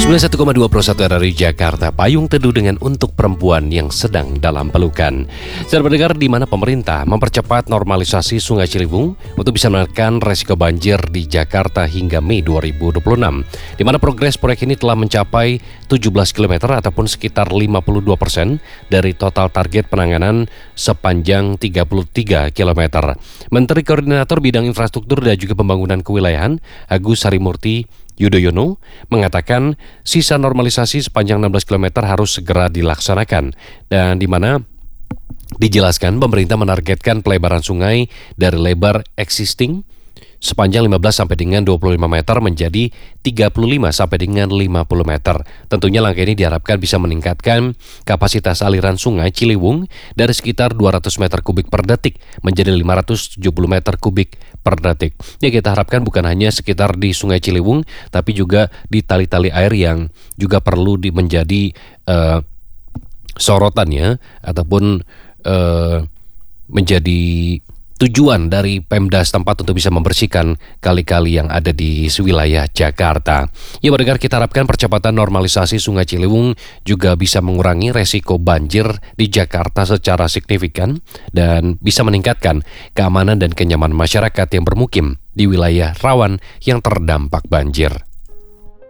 91,2 Pro 1 RRI Jakarta, payung teduh dengan untuk perempuan yang sedang dalam pelukan. Saudara pendengar, di mana pemerintah mempercepat normalisasi Sungai Ciliwung untuk bisa menekan resiko banjir di Jakarta hingga Mei 2026. Di mana progres proyek ini telah mencapai 17 km ataupun sekitar 52% dari total target penanganan sepanjang 33 km. Menteri Koordinator Bidang Infrastruktur dan juga Pembangunan Kewilayahan, Agus Harimurti Yudhoyono, mengatakan sisa normalisasi sepanjang 16 km harus segera dilaksanakan, dan di mana dijelaskan pemerintah menargetkan pelebaran sungai dari lebar existing sepanjang 15 sampai dengan 25 meter menjadi 35 sampai dengan 50 meter. Tentunya langkah ini diharapkan bisa meningkatkan kapasitas aliran Sungai Ciliwung dari sekitar 200 meter kubik per detik menjadi 570 meter kubik per detik. Ya, kita harapkan bukan hanya sekitar di Sungai Ciliwung, tapi juga di tali-tali air yang juga perlu menjadi sorotannya ataupun menjadi tujuan dari Pemda setempat untuk bisa membersihkan kali-kali yang ada di wilayah Jakarta. Ya, pendengar, kita harapkan percepatan normalisasi Sungai Ciliwung juga bisa mengurangi resiko banjir di Jakarta secara signifikan dan bisa meningkatkan keamanan dan kenyamanan masyarakat yang bermukim di wilayah rawan yang terdampak banjir.